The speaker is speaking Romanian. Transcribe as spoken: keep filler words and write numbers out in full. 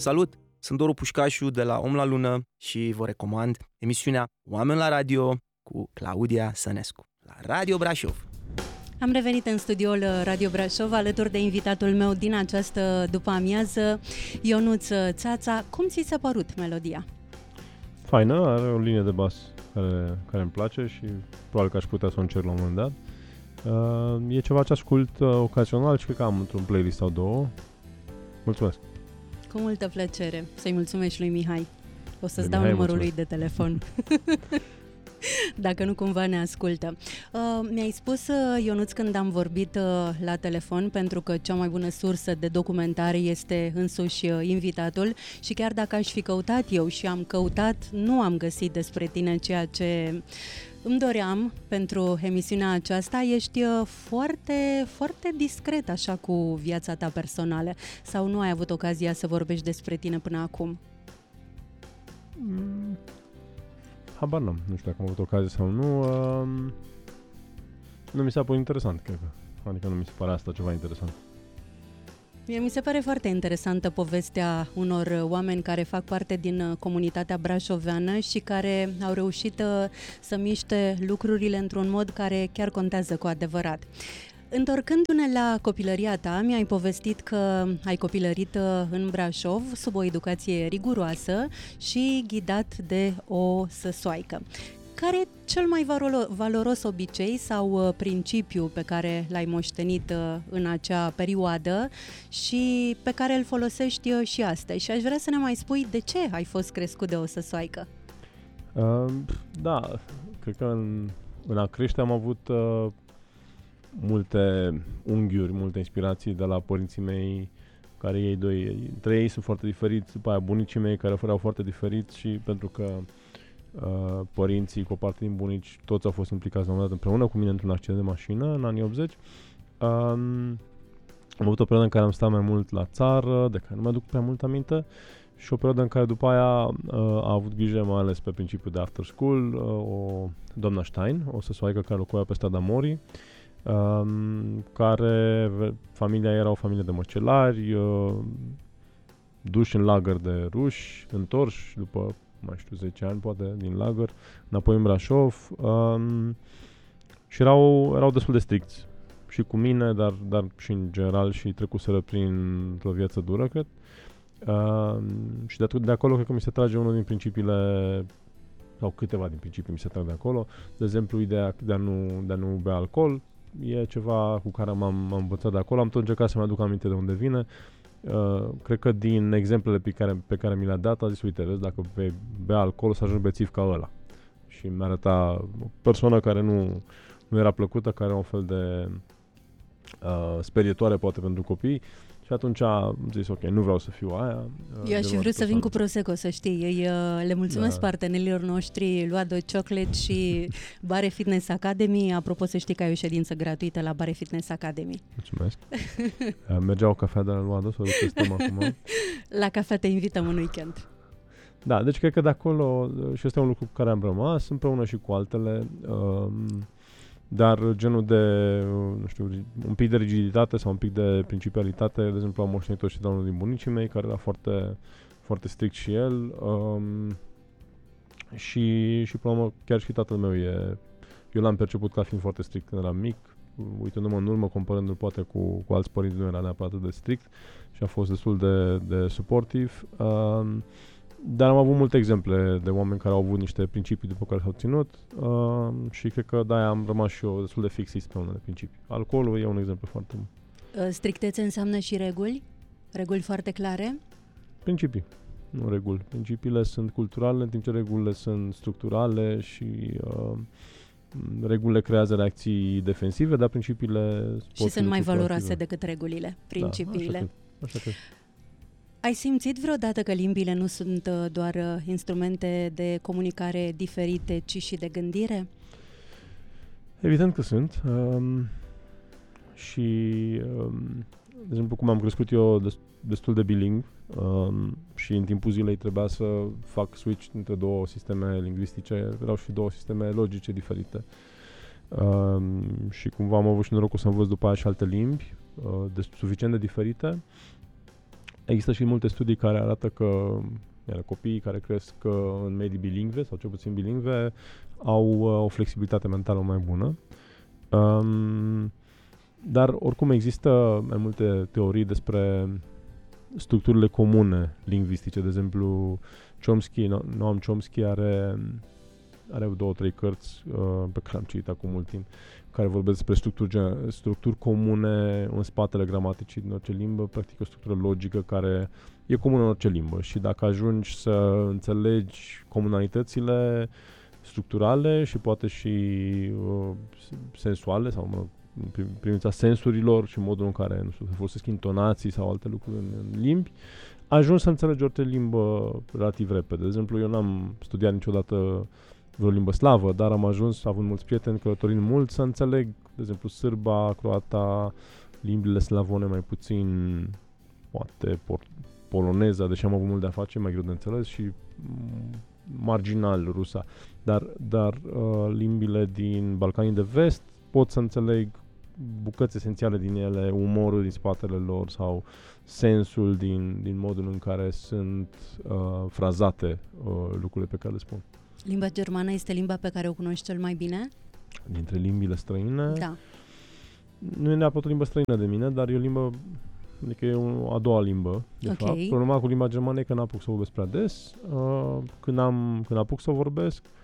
Salut! Sunt Doru Pușcașu de la Om la Lună și vă recomand emisiunea Oameni la Radio cu Claudia Sănescu la Radio Brașov. Am revenit în studioul Radio Brașov alături de invitatul meu din această după-amiază, Ionuț Țața. Cum ți s-a părut melodia? Faină, are o linie de bas care, care îmi place și probabil că aș putea să o încerc la un moment dat. Uh, e ceva ce ascult uh, ocazional și cred că am într-un playlist sau două. Mulțumesc! Cu multă plăcere. Să-i mulțumesc lui Mihai. O să-ți de dau Mihai, numărul mulțumesc. lui de telefon. Dacă nu cumva ne ascultă. Uh, mi-ai spus, uh, Ionuț, când am vorbit uh, la telefon, pentru că cea mai bună sursă de documentare este însuși uh, invitatul și chiar dacă aș fi căutat eu și am căutat, nu am găsit despre tine ceea ce îmi doream pentru emisiunea aceasta. Ești uh, foarte, foarte discret așa cu viața ta personală sau nu ai avut ocazia să vorbești despre tine până acum? Mm. Habar n-am, nu știu dacă am avut ocazie sau nu. Uh, nu mi s-a părut interesant, cred că. Adică nu mi se pare asta ceva interesant. Mie mi se pare foarte interesantă povestea unor oameni care fac parte din comunitatea brașoveană și care au reușit să miște lucrurile într-un mod care chiar contează cu adevărat. Întorcându-ne la copilăria ta, mi-ai povestit că ai copilărit în Brașov sub o educație riguroasă și ghidat de o săsoaică. Care e cel mai valoros obicei sau principiu pe care l-ai moștenit în acea perioadă și pe care îl folosești și astăzi? Și aș vrea să ne mai spui de ce ai fost crescut de o săsoaică. Uh, da, cred că în, în a crește am avut uh, multe unghiuri, multe inspirații de la părinții mei, care ei doi, între ei sunt foarte diferiți, după aia bunicii mei care erau foarte diferiți și pentru că Uh, părinții cu o parte din bunici toți au fost implicați la un moment dat împreună cu mine într-un accident de mașină în anii optzeci. Um, am avut o perioadă în care am stat mai mult la țară, de care nu mi-aduc prea mult aminte, și o perioadă în care după aia uh, a avut grijă mai ales pe principiul de after school uh, o doamna Stein, o săsoaică care locuia pe strada Mori, um, care familia era o familie de măcelari, uh, duși în lagăr de ruși, întorși după mai știu, zece ani, poate, din lagăr, înapoi în Brașov, um, și erau, erau destul de stricți. Și cu mine, dar, dar și în general, și trecuseră printr-o viață dură, cred. Um, și de, de acolo, cred că mi se trage unul din principiile, sau câteva din principii mi se trag de acolo. De exemplu, ideea de a nu, de a nu bea alcool e ceva cu care m-am, m-am învățat de acolo. Am tot încercat să-mi aduc aminte de unde vine. Uh, cred că din exemplele pe care, pe care mi le-a dat, a zis, uite, vezi, dacă vei bea alcool, să ajungi bețiv ca ăla. Și mi-a arătat o persoană care nu, nu era plăcută, care era un fel de uh, sperietoare, poate, pentru copii. Și atunci am zis, ok, nu vreau să fiu aia. Eu aș fi vrut să vin cu Prosecco, să știi. Ei, uh, le mulțumesc da. partenerilor noștri, Luado Chocolate și Bare Fitness Academy. Apropo, să știi că ai o ședință gratuită la Bare Fitness Academy. Mulțumesc. Mergea o cafea de la Luado sau de stăm acum? La cafea te invităm un weekend. Da, deci cred că de acolo, și ăsta e un lucru cu care am rămas, împreună și cu altele, um, dar genul de, nu știu, un pic de rigiditate sau un pic de principialitate, de exemplu, am moștenit-o și de unul din bunicii mei, care era foarte, foarte strict și el, um, și, și până la urmă, chiar și tatăl meu e, eu l-am perceput ca fiind foarte strict când eram mic, uitându-mă în urmă, comparându-l poate cu, cu alți părinți, nu era neapărat atât de strict și a fost destul de, de suportiv. Um, Dar am avut multe exemple de oameni care au avut niște principii după care s-au ținut, uh, și cred că de-aia am rămas și eu destul de fixist pe unele principii. Alcoolul e un exemplu foarte bun. Strictețe înseamnă și reguli? Reguli foarte clare? Principii, nu reguli. Principiile sunt culturale, în timp ce regulile sunt structurale și uh, regulile creează reacții defensive, dar principiile și sunt mai valoroase decât regulile, principiile. Da, așa cred, așa cred. Ai simțit vreodată că limbile nu sunt doar instrumente de comunicare diferite, ci și de gândire? Evident că sunt. Um, și, um, de exemplu, cum am crescut eu destul de bilingv, um, și în timpul zilei trebuia să fac switch între două sisteme lingvistice, erau și două sisteme logice diferite. Um, și cumva am avut și norocul să învăț după aia și alte limbi, uh, de, suficient de diferite. există și multe studii care arată că iar copiii care cresc uh, în medii bilingve sau cel puțin bilingve au uh, o flexibilitate mentală mai bună. Um, dar oricum există mai multe teorii despre structurile comune lingvistice. De exemplu, Chomsky, Noam Chomsky are, are două, trei cărți uh, pe care am citit acum mult timp, care vorbesc despre structuri, structuri comune în spatele gramaticii din orice limbă, practic o structură logică care e comună în orice limbă. Și dacă ajungi să înțelegi comunalitățile structurale și poate și uh, sensuale sau mă rog, în privința sensurilor și modul în care, nu știu, se folosesc intonații sau alte lucruri în, în limbi, ajungi să înțelegi orice limbă relativ repede. De exemplu, eu n-am studiat niciodată vreo limbă slavă, dar am ajuns, având mulți prieteni, călătorind mult, să înțeleg, de exemplu, sârba, croata, limbile slavone mai puțin, poate por- poloneza, deși am avut mult de a face, mai greu de înțeles, și marginal rusa. Dar, dar uh, limbile din Balcanii de Vest pot să înțeleg bucăți esențiale din ele, umorul din spatele lor sau sensul din, din modul în care sunt uh, frazate uh, lucrurile pe care le spun. Limba germană este limba pe care o cunoști cel mai bine? Dintre limbile străine? Da. Nu e neapărat o limbă străină de mine, dar e o limbă, adică e o a doua limbă, de okay. fapt. Problema cu limba germană e că n-apuc să o vorbesc prea des. Uh, când, am, când apuc să o vorbesc,